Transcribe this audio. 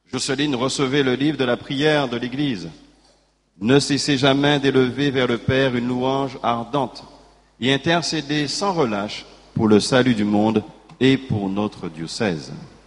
Jocelyne, recevez le livre de la prière de l'Église. Ne cessez jamais d'élever vers le Père une louange ardente et intercédez sans relâche pour le salut du monde et pour notre diocèse.